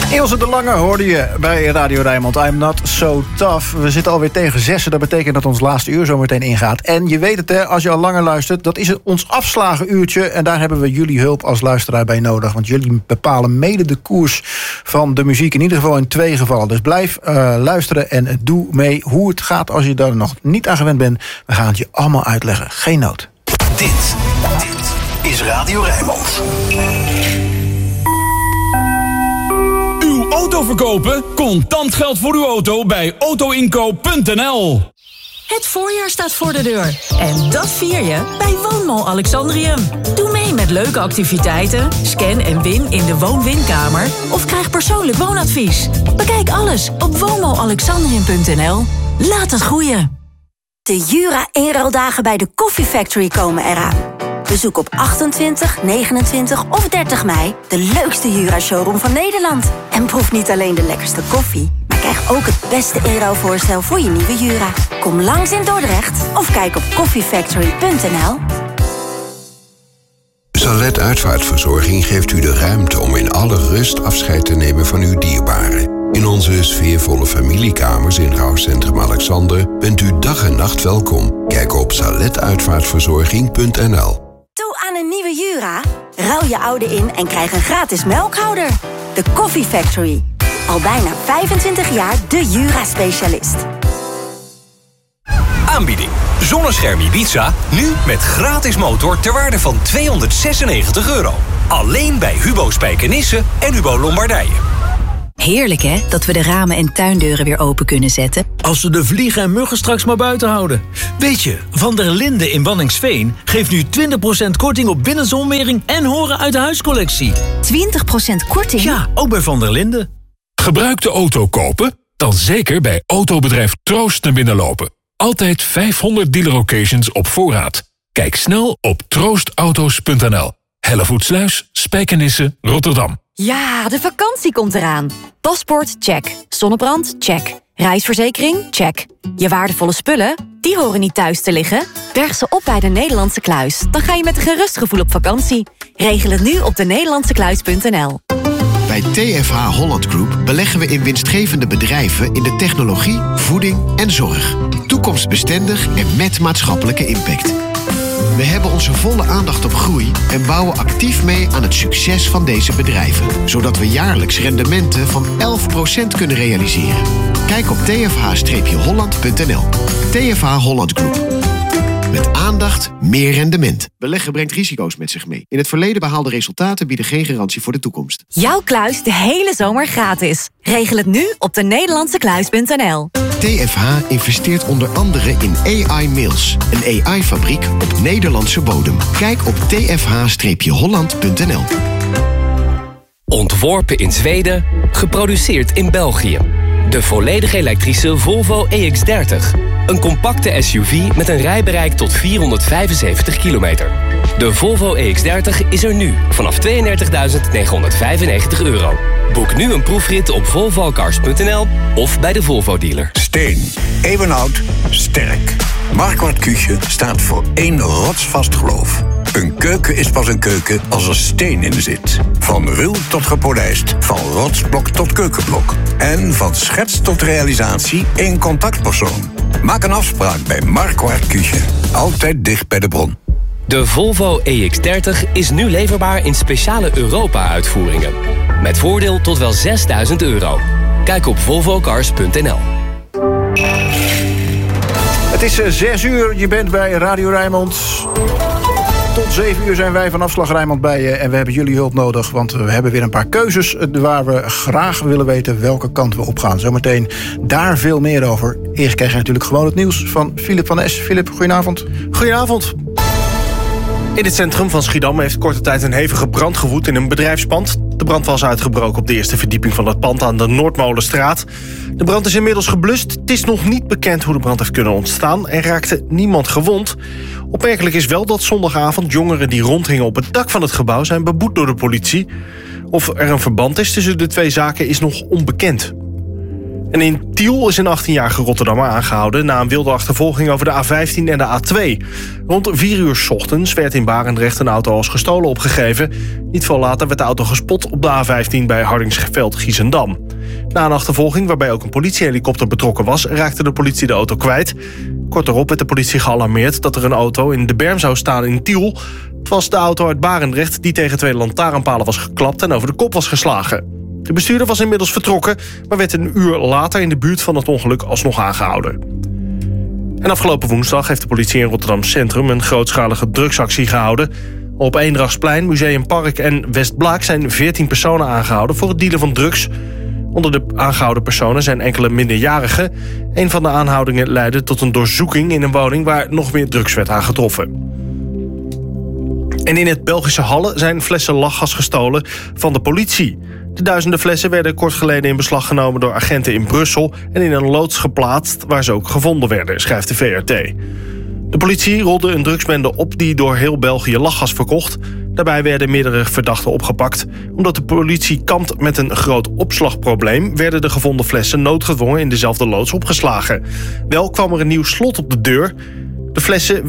Ilse de Lange hoorde je bij Radio Rijnmond. I'm not so tough. We zitten alweer tegen 6. Dat betekent dat ons laatste uur zo meteen ingaat. En je weet het, hè, als je al langer luistert, dat is ons afslagenuurtje. En daar hebben we jullie hulp als luisteraar bij nodig. Want jullie bepalen mede de koers van de muziek. In ieder geval in 2 gevallen. Dus blijf luisteren en doe mee hoe het gaat als je daar nog niet aan gewend bent. We gaan het je allemaal uitleggen. Geen nood. Dit is Radio Rijnmond. Auto verkopen? Contant geld voor uw auto bij autoinkoop.nl. Het voorjaar staat voor de deur. En dat vier je bij Woonmall Alexandrium. Doe mee met leuke activiteiten, scan en win in de woon-winkamer of krijg persoonlijk woonadvies. Bekijk alles op woonmallalexandrium.nl. Laat het groeien. De Jura inruildagen bij de Coffee Factory komen eraan. Bezoek op 28, 29 of 30 mei de leukste Jura-showroom van Nederland. En proef niet alleen de lekkerste koffie, maar krijg ook het beste inruilvoorstel voor je nieuwe Jura. Kom langs in Dordrecht of kijk op coffeefactory.nl. Salet Uitvaartverzorging geeft u de ruimte om in alle rust afscheid te nemen van uw dierbaren. In onze sfeervolle familiekamers in Rouwcentrum Alexander bent u dag en nacht welkom. Kijk op saletuitvaartverzorging.nl. Toe aan een nieuwe Jura? Ruil je oude in en krijg een gratis melkhouder. De Coffee Factory. Al bijna 25 jaar de Jura-specialist. Aanbieding. Zonnescherm Ibiza, nu met gratis motor ter waarde van €296. Alleen bij Hubo Spijkenisse en Hubo Lombardije. Heerlijk hè, dat we de ramen en tuindeuren weer open kunnen zetten. Als we de vliegen en muggen straks maar buiten houden. Weet je, Van der Linden in Waddinxveen geeft nu 20% korting op binnenzonwering en horen uit de huiscollectie. 20% korting? Ja, ook bij Van der Linden. Gebruikte auto kopen? Dan zeker bij autobedrijf Troost naar binnen lopen. Altijd 500 dealer occasions op voorraad. Kijk snel op troostauto's.nl. Hellevoetsluis, Spijkenisse, Rotterdam. Ja, de vakantie komt eraan. Paspoort, check. Zonnebrand, check. Reisverzekering, check. Je waardevolle spullen, die horen niet thuis te liggen. Berg ze op bij de Nederlandse Kluis. Dan ga je met een gerust gevoel op vakantie. Regel het nu op denederlandsekluis.nl. Bij TFH Holland Group beleggen we in winstgevende bedrijven in de technologie, voeding en zorg. Toekomstbestendig en met maatschappelijke impact. We hebben onze volle aandacht op groei en bouwen actief mee aan het succes van deze bedrijven. Zodat we jaarlijks rendementen van 11% kunnen realiseren. Kijk op tfh-holland.nl. TFH Holland Group. Met aandacht, meer rendement. Beleggen brengt risico's met zich mee. In het verleden behaalde resultaten bieden geen garantie voor de toekomst. Jouw kluis de hele zomer gratis. Regel het nu op denederlandsekluis.nl. TFH investeert onder andere in AI Mills. Een AI-fabriek op Nederlandse bodem. Kijk op tfh-holland.nl. Ontworpen in Zweden, geproduceerd in België. De volledig elektrische Volvo EX30. Een compacte SUV met een rijbereik tot 475 kilometer. De Volvo EX30 is er nu vanaf €32.995. Boek nu een proefrit op volvocars.nl of bij de Volvo dealer. Steen. Eeuwenoud. Sterk. Marquardt Küche staat voor één rotsvast geloof. Een keuken is pas een keuken als er steen in zit. Van ruw tot gepolijst, van rotsblok tot keukenblok. En van schets tot realisatie één contactpersoon. Maak een afspraak bij Marquardt Küche. Altijd dicht bij de bron. De Volvo EX30 is nu leverbaar in speciale Europa-uitvoeringen. Met voordeel tot wel €6.000. Kijk op volvocars.nl. Het is 6 uur, je bent bij Radio Rijnmond. Tot 7 uur zijn wij van Afslag Rijnmond bij je. En we hebben jullie hulp nodig, want we hebben weer een paar keuzes waar we graag willen weten welke kant we op gaan. Zometeen daar veel meer over. Eerst krijg je natuurlijk gewoon het nieuws van Philip van Es. Philip, goedenavond. Goedenavond. In het centrum van Schiedam heeft korte tijd een hevige brand gewoed in een bedrijfspand. De brand was uitgebroken op de eerste verdieping van het pand aan de Noordmolenstraat. De brand is inmiddels geblust. Het is nog niet bekend hoe de brand heeft kunnen ontstaan en raakte niemand gewond. Opmerkelijk is wel dat zondagavond jongeren die rondhingen op het dak van het gebouw zijn beboet door de politie. Of er een verband is tussen de twee zaken is nog onbekend. En in Tiel is een 18-jarige Rotterdammer aangehouden na een wilde achtervolging over de A15 en de A2. Rond 4 uur 's ochtends werd in Barendrecht een auto als gestolen opgegeven. Niet veel later werd de auto gespot op de A15 bij Hardingsveld-Giessendam. Na een achtervolging waarbij ook een politiehelikopter betrokken was, raakte de politie de auto kwijt. Kort daarop werd de politie gealarmeerd dat er een auto in de berm zou staan in Tiel. Het was de auto uit Barendrecht die tegen 2 lantaarnpalen was geklapt en over de kop was geslagen. De bestuurder was inmiddels vertrokken, maar werd een uur later in de buurt van het ongeluk alsnog aangehouden. En afgelopen woensdag heeft de politie in Rotterdam Centrum een grootschalige drugsactie gehouden. Op Eendrachtsplein, Museumpark en Westblaak zijn 14 personen aangehouden voor het dealen van drugs. Onder de aangehouden personen zijn enkele minderjarigen. Een van de aanhoudingen leidde tot een doorzoeking in een woning waar nog meer drugs werd aangetroffen. En in het Belgische Halle zijn flessen lachgas gestolen van de politie. De duizenden flessen werden kort geleden in beslag genomen door agenten in Brussel en in een loods geplaatst waar ze ook gevonden werden, schrijft de VRT. De politie rolde een drugsbende op die door heel België lachgas verkocht. Daarbij werden meerdere verdachten opgepakt. Omdat de politie kampt met een groot opslagprobleem, werden de gevonden flessen noodgedwongen in dezelfde loods opgeslagen. Wel kwam er een nieuw slot op de deur. De flessen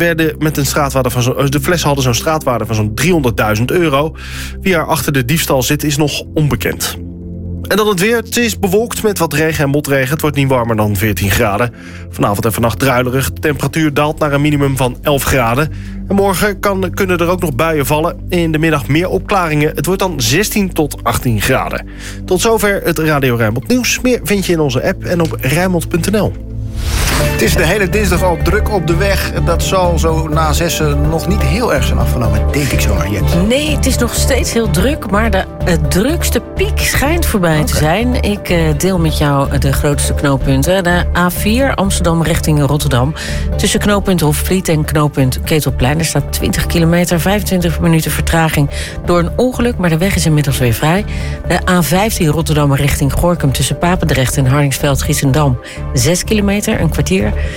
hadden zo'n straatwaarde van zo'n €300.000. Wie er achter de diefstal zit is nog onbekend. En dan het weer. Het is bewolkt met wat regen en motregen. Het wordt niet warmer dan 14 graden. Vanavond en vannacht druilerig. De temperatuur daalt naar een minimum van 11 graden. En morgen kunnen er ook nog buien vallen. In de middag meer opklaringen. Het wordt dan 16 tot 18 graden. Tot zover het Radio Rijnmond nieuws. Meer vind je in onze app en op Rijnmond.nl. Het is de hele dinsdag al druk op de weg. Dat zal zo na 6 nog niet heel erg zijn afgenomen, denk ik zo, Mariette. Nee, het is nog steeds heel druk, maar de drukste piek schijnt voorbij te zijn. Ik deel met jou de grootste knooppunten. De A4 Amsterdam richting Rotterdam. Tussen knooppunt Hofvliet en knooppunt Ketelplein. Er staat 20 kilometer, 25 minuten vertraging door een ongeluk, maar de weg is inmiddels weer vrij. De A15 Rotterdam richting Gorinchem tussen Papendrecht en Hardingsveld-Giessendam. 6 kilometer, een kwartier.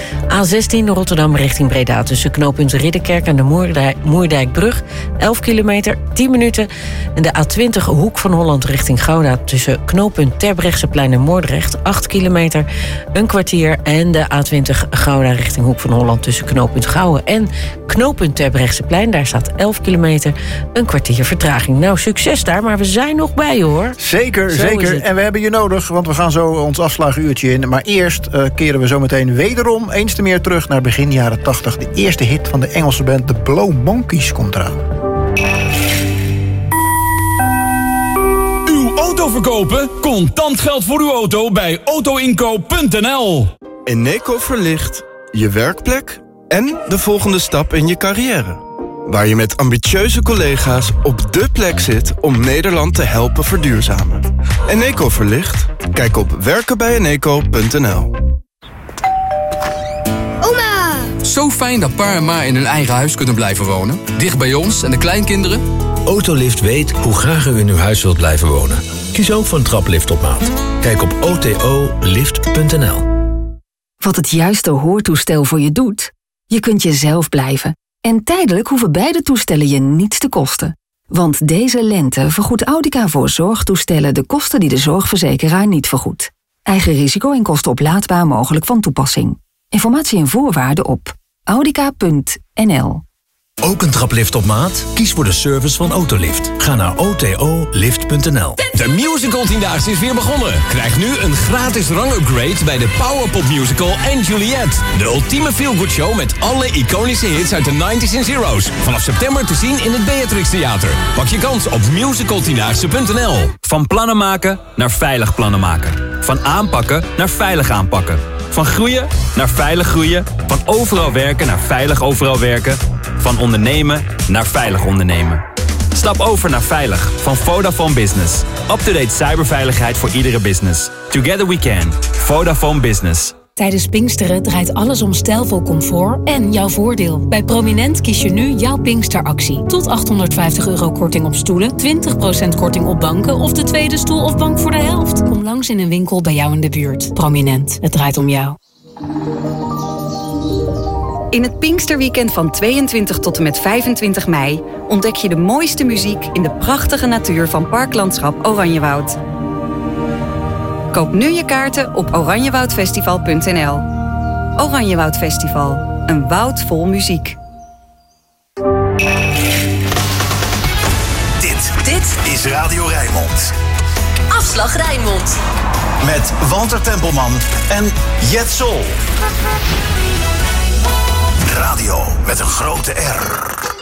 A16 Rotterdam richting Breda tussen knooppunt Ridderkerk en de Moerdijkbrug. 11 kilometer, 10 minuten. En de A20 Hoek van Holland richting Gouda tussen knooppunt Terbrechtseplein en Moordrecht. 8 kilometer, een kwartier. En de A20 Gouda richting Hoek van Holland tussen knooppunt Gouwen en knooppunt Terbrechtseplein. Daar staat 11 kilometer, een kwartier vertraging. Nou, succes daar, maar we zijn nog bij je, hoor. Zeker, zeker. En we hebben je nodig, want we gaan zo ons afslagenuurtje in. Maar eerst keren we zo meteen wederom eens te meer terug naar begin jaren 80. De eerste hit van de Engelse band The Blow Monkeys komt eraan. Uw auto verkopen? Contant geld voor uw auto bij autoinkoop.nl. Eneco verlicht je werkplek en de volgende stap in je carrière. Waar je met ambitieuze collega's op dé plek zit om Nederland te helpen verduurzamen. Eneco verlicht? Kijk op werkenbijeneco.nl. Zo fijn dat pa en ma in hun eigen huis kunnen blijven wonen. Dicht bij ons en de kleinkinderen. Autolift weet hoe graag u in uw huis wilt blijven wonen. Kies ook voor een traplift op maat. Kijk op otolift.nl. Wat het juiste hoortoestel voor je doet? Je kunt jezelf blijven. En tijdelijk hoeven beide toestellen je niets te kosten. Want deze lente vergoedt Audica voor zorgtoestellen de kosten die de zorgverzekeraar niet vergoedt. Eigen risico en kosten oplaadbaar mogelijk van toepassing. Informatie en voorwaarden op audica.nl. Ook een traplift op maat? Kies voor de service van Autolift. Ga naar otolift.nl. De Musical 10-daagse is weer begonnen. Krijg nu een gratis rangupgrade bij de Powerpop Musical en Juliet. De ultieme feel-good show met alle iconische hits uit de 90s en zeros. Vanaf september te zien in het Beatrix Theater. Pak je kans op musicaltiendaagse.nl. Van plannen maken naar veilig plannen maken. Van aanpakken naar veilig aanpakken. Van groeien naar veilig groeien. Van overal werken naar veilig overal werken. Van ondernemen naar veilig ondernemen. Stap over naar Veilig van Vodafone Business. Up-to-date cyberveiligheid voor iedere business. Together we can. Vodafone Business. Tijdens Pinksteren draait alles om stijlvol comfort en jouw voordeel. Bij Prominent kies je nu jouw Pinksteractie. Tot €850 korting op stoelen, 20% korting op banken of de tweede stoel of bank voor de helft. Kom langs in een winkel bij jou in de buurt. Prominent, het draait om jou. In het Pinksterweekend van 22 tot en met 25 mei... ontdek je de mooiste muziek in de prachtige natuur van Parklandschap Oranjewoud. Koop nu je kaarten op oranjewoudfestival.nl. Oranjewoud Festival, een woud vol muziek. Dit is Radio Rijnmond. Afslag Rijnmond. Met Walter Tempelman en Jet Sol. Radio met een grote R.